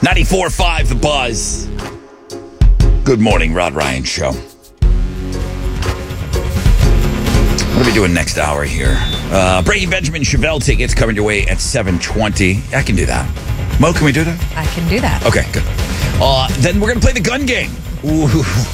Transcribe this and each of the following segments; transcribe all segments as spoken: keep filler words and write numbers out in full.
ninety-four point five The Buzz. Good morning, Rod Ryan Show. What are we doing next hour here? Uh, Brady Benjamin Chevelle tickets coming your way at seven twenty. I can do that. Mo, can we do that? I can do that. Okay, good. Uh, then we're going to play the gun game. Ooh.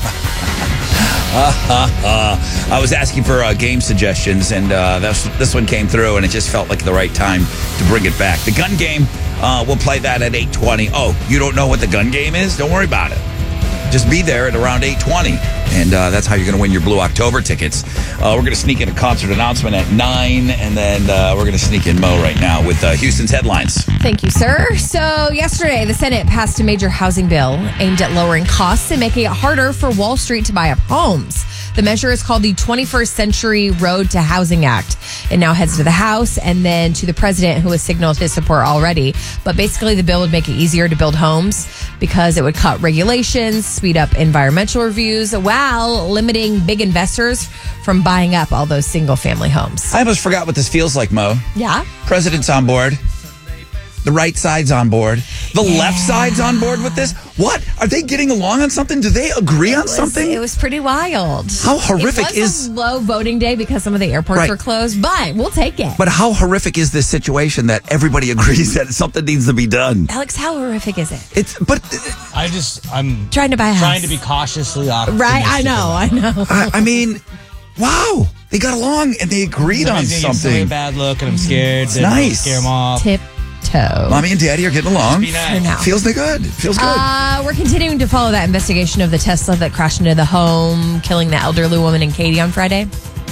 uh, uh, uh. I was asking for uh, game suggestions, and uh, this, this one came through, and it just felt like the right time to bring it back. The gun game, uh, we'll play that at eight twenty. Oh, you don't know what the gun game is? Don't worry about it. Just be there at around eight twenty, and uh, that's how you're going to win your Blue October tickets. Uh, we're going to sneak in a concert announcement at nine, and then uh, we're going to sneak in Mo right now with uh, Houston's headlines. Thank you, sir. So yesterday, the Senate passed a major housing bill aimed at lowering costs and making it harder for Wall Street to buy up homes. The measure is called the twenty-first Century Road to Housing Act. It now heads to the House and then to the president, who has signaled his support already. But basically, the bill would make it easier to build homes because it would cut regulations, speed up environmental reviews, while limiting big investors from buying up all those single-family homes. I almost forgot what this feels like, Mo. Yeah? President's on board. The right side's on board. The Yeah. left side's on board with this. What? Are they getting along on something? Do they agree on It was- something? It was pretty wild. How horrific it was is- a low voting day because some of the airports Right. were closed, but we'll take it. But how horrific is this situation that everybody agrees that something needs to be done? Alex, how horrific is it? It's but I just I'm Trying to buy a house. trying to be cautiously optimistic. Right, I know, I know. I, I mean, wow, they got along and they agreed on Somebody's gonna give somebody a something. bad look, and I'm scared. It's nice. Scare them off. Tiptoe. Mommy and Daddy are getting along. Be nice. For now. Feels good. Feels good. Uh, we're continuing to follow that investigation of the Tesla that crashed into the home, killing the elderly woman in Katy on Friday.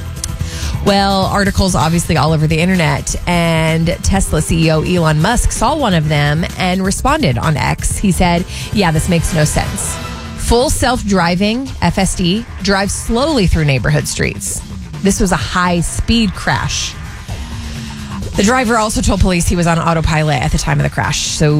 Well, articles obviously all over the internet, and Tesla C E O Elon Musk saw one of them and responded on X. He said, yeah, this makes no sense. Full self-driving, F S D, drives slowly through neighborhood streets. This was a high-speed crash. The driver also told police he was on autopilot at the time of the crash. So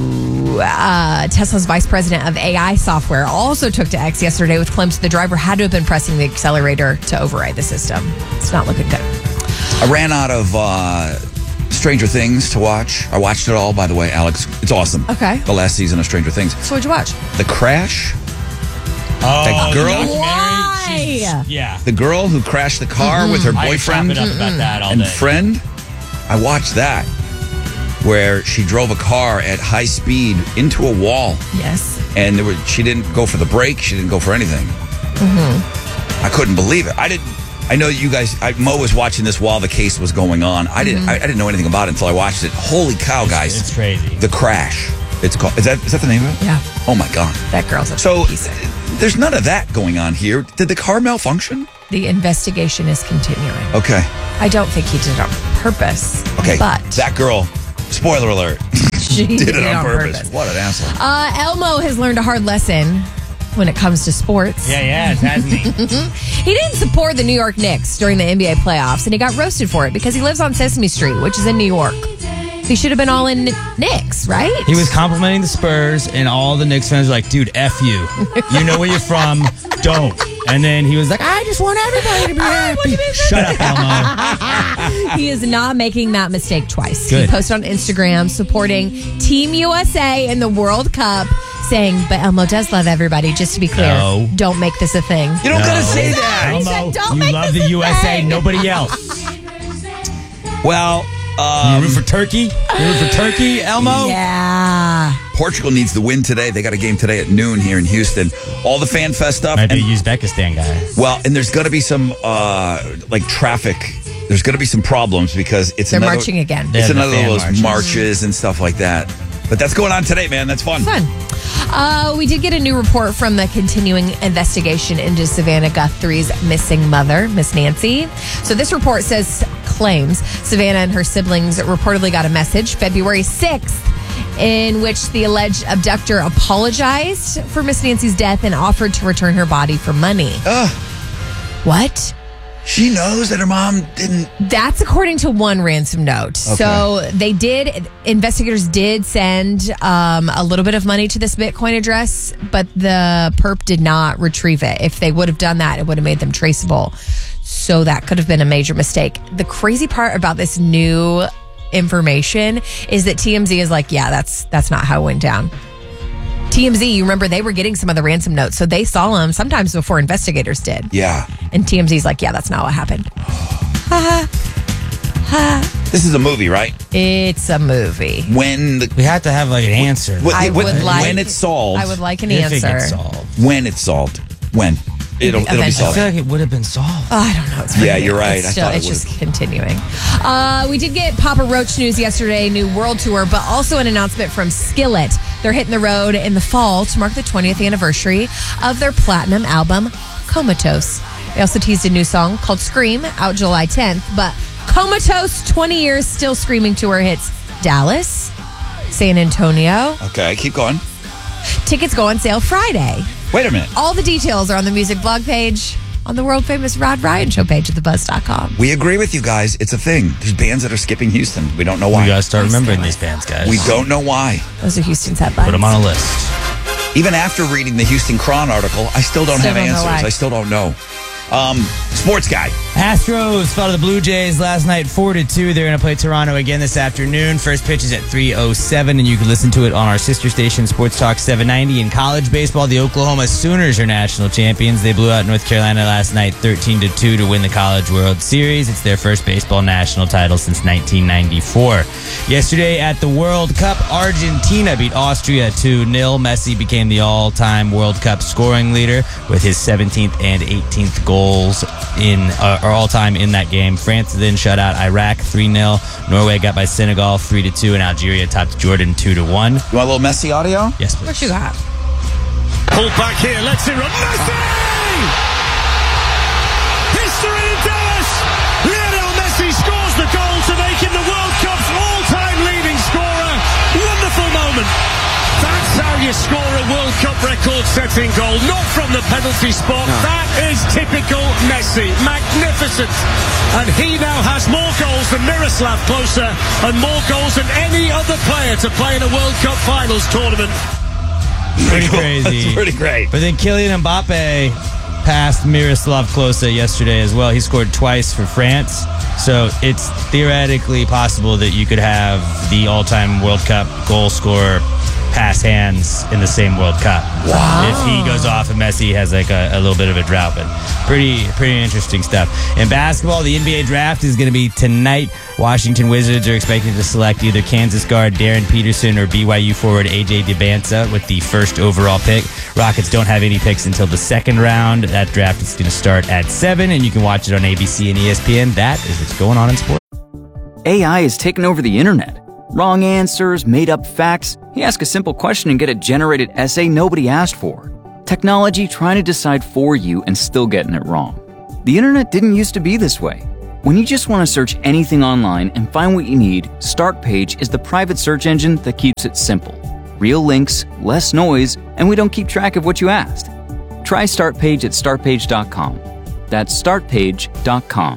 uh, Tesla's vice president of A I software also took to X yesterday with claims the driver had to have been pressing the accelerator to override the system. It's not looking good. I ran out of uh, Stranger Things to watch. I watched it all, by the way, Alex. It's awesome. Okay. The last season of Stranger Things. So what'd you watch? The Crash. Oh, That the girl? documentary? Why? She's- Yeah. The girl who crashed the car with her I could chop boyfriend it up about that all and day. friend. I watched that, where she drove a car at high speed into a wall, Yes. and there was, she didn't go for the brake. She didn't go for anything. Mm-hmm. I couldn't believe it. I didn't. I know you guys. I, Mo was watching this while the case was going on. I didn't. I, I didn't know anything about it until I watched it. Holy cow, guys! It's crazy. The Crash. It's called. Is that is that the name of it? Yeah. Oh my god. That girl's a So piece. there's none of that going on here. Did the car malfunction? The investigation is continuing. Okay. I don't think he did it on purpose. Okay. But that girl. Spoiler alert. she did it on purpose. What an asshole. Uh, Elmo has learned a hard lesson when it comes to sports. Yeah, yeah, it hasn't he? He didn't support the New York Knicks during the N B A playoffs, and he got roasted for it because he lives on Sesame Street, which is in New York. He should have been all in Knicks, right? He was complimenting the Spurs, and all the Knicks fans were like, dude, F you. You know where you're from. Don't. And then he was like, I just want everybody to be happy. Shut up, Elmo. He is not making that mistake twice. Good. He posted on Instagram supporting Team U S A in the World Cup, saying, but Elmo does love everybody, just to be clear. No. Don't make this a thing. You don't gotta No. say that. He Elmo, said, "Don't you make love this the a U S A, thing." nobody else. Well, You um, root for Turkey? You root for Turkey, Elmo? Yeah. Portugal needs the win today. They got a game today at noon here in Houston. All the fan fest stuff. Might be a and- Uzbekistan guy. well, and there's going to be some uh, like traffic. There's going to be some problems because it's They're another, marching again. It's Yeah, the another fan of those marches. marches. and stuff like that. But that's going on today, man. That's fun. Fun. Uh, we did get a new report from the continuing investigation into Savannah Guthrie's missing mother, Miss Nancy. So this report says, claims Savannah and her siblings reportedly got a message February sixth in which the alleged abductor apologized for Miss Nancy's death and offered to return her body for money. Ugh. What? She knows that her mom didn't. That's according to one ransom note. Okay. So they did, investigators did send um, a little bit of money to this Bitcoin address, but the perp did not retrieve it. If they would have done that, it would have made them traceable. So that could have been a major mistake. The crazy part about this new information is that T M Z is like, yeah, that's that's not how it went down. T M Z, you remember they were getting some of the ransom notes, so they saw them sometimes before investigators did. Yeah. And T M Z's like, yeah, that's not what happened. Ha ha. This is a movie, right? It's a movie. When the We have to have like an answer. What- I what- would like when it's solved. I would like an If it answer. gets solved. when it's solved. When it'll it'll be Eventually. I solved. feel like it would have been solved. Oh, I don't know. It's Yeah, pretty you're new. right. It's, I still, thought it it's just would've- continuing. Uh, we did get Papa Roach news yesterday, new world tour, but also an announcement from Skillet. They're hitting the road in the fall to mark the twentieth anniversary of their platinum album, Comatose. They also teased a new song called Scream, out July tenth, but Comatose, twenty years, still screaming tour hits Dallas, San Antonio. Okay, keep going. Tickets go on sale Friday. Wait a minute. All the details are on the music blog page on the world famous Rod Ryan Show page at the buzz dot com. We agree with you guys. It's a thing. There's bands that are skipping Houston. We don't know why. We gotta start remembering these bands, guys. We don't know why. Those are Houston's headlines. Put them on a list. Even after reading the Houston Cron article, I still don't Still have don't know answers. why. I still don't know. Um, sports guy. Astros fell to the Blue Jays last night four to two. They're going to play Toronto again this afternoon. First pitch is at three oh seven, and you can listen to it on our sister station, Sports Talk seven ninety. In college baseball, the Oklahoma Sooners are national champions. They blew out North Carolina last night thirteen to two to win the College World Series. It's their first baseball national title since nineteen ninety-four. Yesterday at the World Cup, Argentina beat Austria two nil. Messi became the all-time World Cup scoring leader with his seventeenth and eighteenth goals in uh, or all-time in that game. France then shut out Iraq three nil. Norway got by Senegal three to two, and Algeria topped Jordan two to one. You want a little messy audio? Yes, please. What you got? Pulled back here, let's it run. Messi! History in Dallas! Lionel Messi scores the goal to make him the World Cup's all-time leading scorer. Wonderful moment. That's how you score a World Cup record-setting goal, not from the penalty spot. No. That is typical Messi. Magnificent. And he now has more goals than Miroslav Klose and more goals than any other player to play in a World Cup Finals tournament. Pretty crazy. That's pretty great. But then Kylian Mbappe passed Miroslav Klose yesterday as well. He scored twice for France. So it's theoretically possible that you could have the all-time World Cup goal scorer pass hands in the same World Cup. Wow. If he goes off and Messi has like a, a little bit of a drought, but pretty pretty interesting stuff. In basketball, the N B A draft is going to be tonight. Washington Wizards are expected to select either Kansas guard Darren Peterson or B Y U forward A J DeBanza with the first overall pick. Rockets don't have any picks until the second round. That draft is going to start at seven, and you can watch it on A B C and E S P N. That is what's going on in sports. A I has taken over the internet. Wrong answers, made up facts. You ask a simple question and get a generated essay nobody asked for. Technology trying to decide for you and still getting it wrong. The internet didn't used to be this way. When you just want to search anything online and find what you need, Startpage is the private search engine that keeps it simple. Real links, less noise, and we don't keep track of what you asked. Try Startpage at startpage dot com. That's startpage dot com.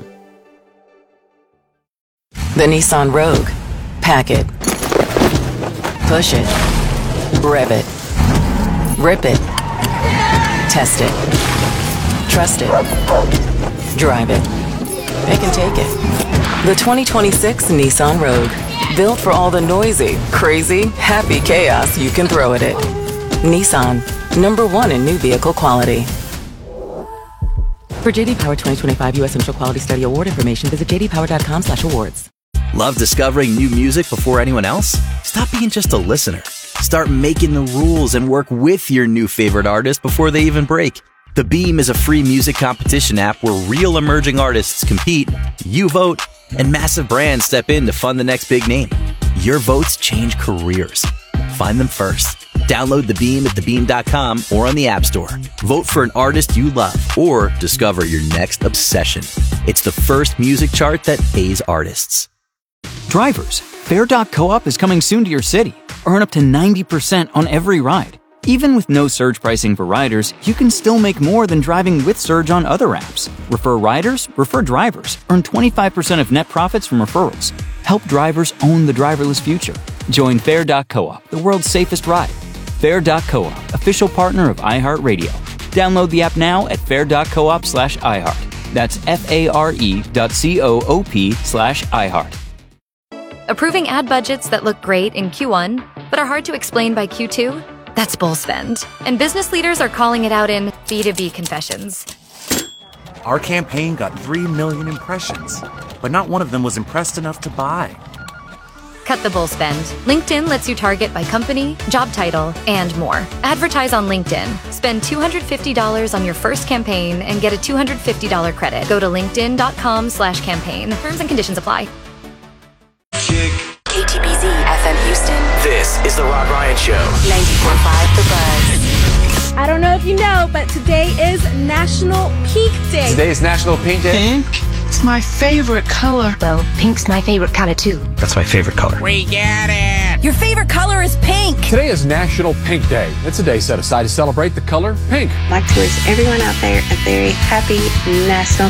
The Nissan Rogue. Pack it. Push it. Rev it. Rip it. Test it. Trust it. Drive it. It can take it. The twenty twenty-six Nissan Rogue. Built for all the noisy, crazy, happy chaos you can throw at it. Nissan. Number one in new vehicle quality. For J D Power twenty twenty-five U S Initial Quality Study Award information, visit j d power dot com slash awards. Love discovering new music before anyone else? Stop being just a listener. Start making the rules and work with your new favorite artist before they even break. The Beam is a free music competition app where real emerging artists compete, you vote, and massive brands step in to fund the next big name. Your votes change careers. Find them first. Download The Beam at the beam dot com or on the App Store. Vote for an artist you love or discover your next obsession. It's the first music chart that pays artists. Drivers, Fare dot coop is coming soon to your city. Earn up to ninety percent on every ride. Even with no surge pricing for riders, you can still make more than driving with Surge on other apps. Refer riders, refer drivers. Earn twenty-five percent of net profits from referrals. Help drivers own the driverless future. Join Fare dot coop, the world's safest ride. Fare dot coop, official partner of iHeartRadio. Download the app now at fare dot coop slash iHeart. That's F-A-R-E dot C-O-O-P slash iHeart. Approving ad budgets that look great in Q one, but are hard to explain by Q two? That's bull spend. And business leaders are calling it out in B two B confessions. Our campaign got three million impressions, but not one of them was impressed enough to buy. Cut the bull spend. LinkedIn lets you target by company, job title, and more. Advertise on LinkedIn. Spend two hundred fifty dollars on your first campaign and get a two hundred fifty dollars credit. Go to linkedin.com slash campaign. Terms and conditions apply. K T B Z F M Houston. This is the Rod Ryan Show. ninety-four point five The Buzz. I don't know if you know, but today is National Pink Day. Today is National Pink Day. Pink? It's my favorite color. Well, pink's my favorite color too. That's my favorite color. We get it. Your favorite color is pink. Today is National Pink Day. It's a day set aside to celebrate the color pink. I'd like to wish everyone out there a very happy National